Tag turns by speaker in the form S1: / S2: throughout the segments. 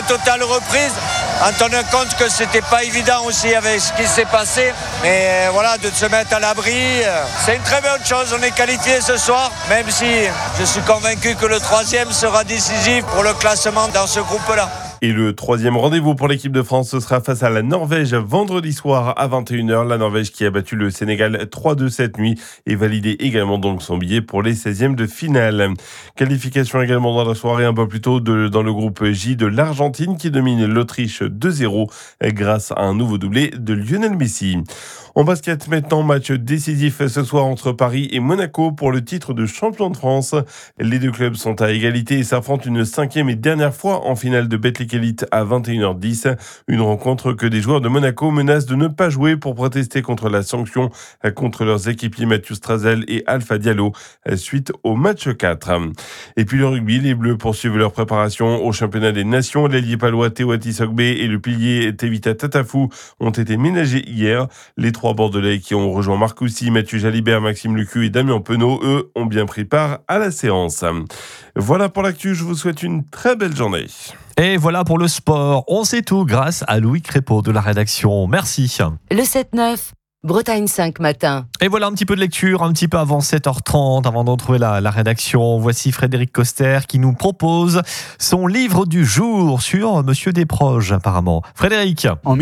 S1: totale reprise, en tenant compte que c'était pas évident aussi avec ce qui s'est passé. Mais voilà, de se mettre à l'abri, c'est une très bonne chose. On est qualifié ce soir, même si je suis convaincu que le 3e sera décisif pour le classement dans ce groupe-là.
S2: Et le 3e rendez-vous pour l'équipe de France, ce sera face à la Norvège vendredi soir à 21h. La Norvège qui a battu le Sénégal 3-2 cette nuit et validé également donc son billet pour les 16e de finale. Qualification également dans la soirée un peu plus tôt dans le groupe J de l'Argentine qui domine l'Autriche 2-0 grâce à un nouveau doublé de Lionel Messi. En basket maintenant, match décisif ce soir entre Paris et Monaco pour le titre de champion de France. Les deux clubs sont à égalité et s'affrontent une 5e et dernière fois en finale de Betclic Elite à 21h10. Une rencontre que des joueurs de Monaco menacent de ne pas jouer pour protester contre la sanction contre leurs équipiers Mathieu Strazel et Alpha Diallo suite au match 4. Et puis le rugby, les Bleus poursuivent leur préparation au championnat des nations. L'ailier palois Théo Atisogbe et le pilier Tevita Tatafou ont été ménagés hier. Les trois Bordelais qui ont rejoint Marcoussis, Mathieu Jalibert, Maxime Lucu et Damien Penaud, eux, ont bien pris part à la séance. Voilà pour l'actu, je vous souhaite une très belle journée.
S3: Et voilà pour le sport. On sait tout grâce à Louis Crépeau de la rédaction. Merci.
S4: Le 7-9, Bretagne 5 matin.
S3: Et voilà un petit peu de lecture, un petit peu avant 7h30, avant de retrouver la rédaction. Voici Frédéric Coster qui nous propose son livre du jour sur Monsieur Desproges, apparemment. Frédéric.
S5: En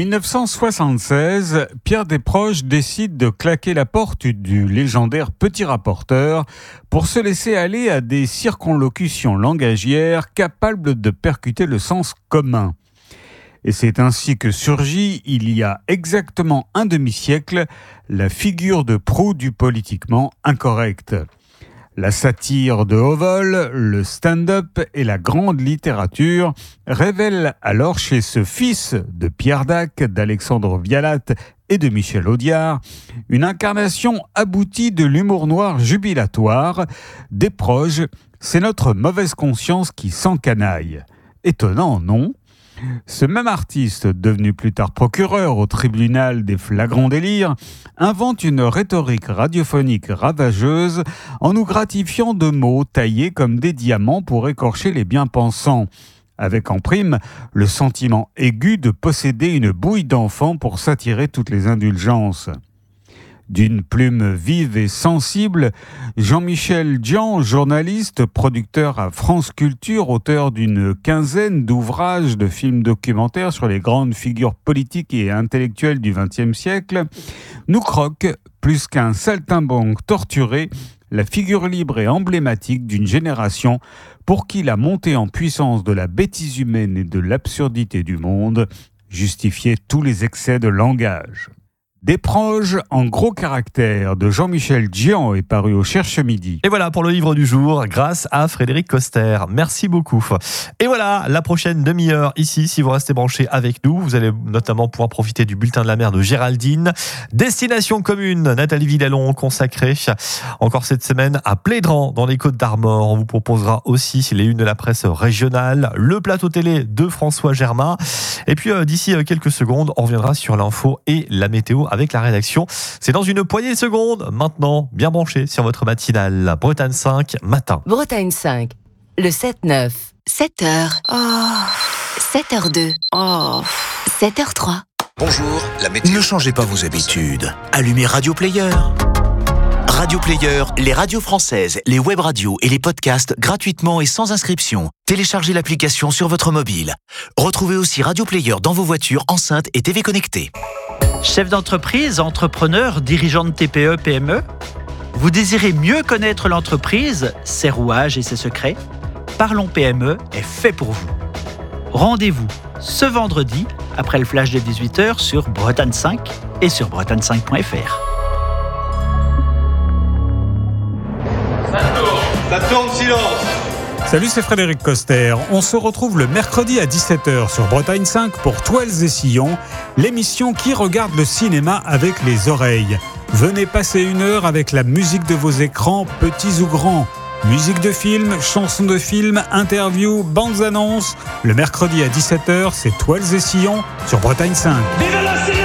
S5: 1976, Pierre Desproges décide de claquer la porte du légendaire Petit Rapporteur pour se laisser aller à des circonlocutions langagières capables de percuter le sens commun. Et c'est ainsi que surgit, il y a exactement un demi-siècle, la figure de proue du politiquement incorrect. La satire de haut vol, le stand-up et la grande littérature révèlent alors chez ce fils de Pierre Dac, d'Alexandre Vialat et de Michel Audiard une incarnation aboutie de l'humour noir jubilatoire. Desproges, c'est notre mauvaise conscience qui s'encanaille. Étonnant, non ? Ce même artiste, devenu plus tard procureur au tribunal des flagrants délires, invente une rhétorique radiophonique ravageuse en nous gratifiant de mots taillés comme des diamants pour écorcher les bien-pensants, avec en prime le sentiment aigu de posséder une bouille d'enfant pour s'attirer toutes les indulgences. D'une plume vive et sensible, Jean-Michel Dzian, journaliste, producteur à France Culture, auteur d'une quinzaine d'ouvrages de films documentaires sur les grandes figures politiques et intellectuelles du XXe siècle, nous croque, plus qu'un saltimbanque torturé, la figure libre et emblématique d'une génération pour qui la montée en puissance de la bêtise humaine et de l'absurdité du monde justifiait tous les excès de langage. Desproges en gros caractères de Jean-Michel Dzian est paru au Cherche Midi.
S3: Et voilà pour le livre du jour grâce à Frédéric Coster. Merci beaucoup. Et voilà la prochaine demi-heure ici. Si vous restez branchés avec nous, vous allez notamment pouvoir profiter du bulletin de la mer de Géraldine. Destination commune, Nathalie Vidalon consacrée encore cette semaine à Plédran dans les Côtes-d'Armor. On vous proposera aussi les unes de la presse régionale, le plateau télé de François Germain. Et puis d'ici quelques secondes, on reviendra sur l'info et la météo avec la rédaction. C'est dans une poignée de secondes. Maintenant, bien branché sur votre matinale. Bretagne 5, matin.
S4: Bretagne 5, le 7-9.
S6: 7h. Oh. 7h02. Oh. 7h03.
S7: Bonjour, la météo.
S8: Ne changez pas vos habitudes. Allumez Radio Player. Radio Player, les radios françaises, les web radios et les podcasts gratuitement et sans inscription. Téléchargez l'application sur votre mobile. Retrouvez aussi Radio Player dans vos voitures, enceintes et TV connectées.
S9: Chef d'entreprise, entrepreneur, dirigeant de TPE, PME, vous désirez mieux connaître l'entreprise, ses rouages et ses secrets ? Parlons PME est fait pour vous. Rendez-vous ce vendredi, après le flash de 18h sur Bretagne 5 et sur bretagne5.fr.
S1: Ça tourne, silence.
S5: Salut, c'est Frédéric Coster. On se retrouve le mercredi à 17h sur Bretagne 5 pour Toiles et Sillons, l'émission qui regarde le cinéma avec les oreilles. Venez passer une heure avec la musique de vos écrans, petits ou grands. Musique de film, chansons de film, interviews, bandes annonces. Le mercredi à 17h, c'est Toiles et Sillons sur Bretagne 5.
S1: Vive le cinéma!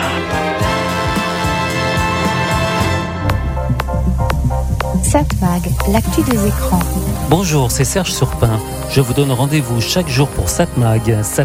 S10: Satmag, l'actu des écrans.
S11: Bonjour, c'est Serge Surpin. Je vous donne rendez-vous chaque jour pour Satmag.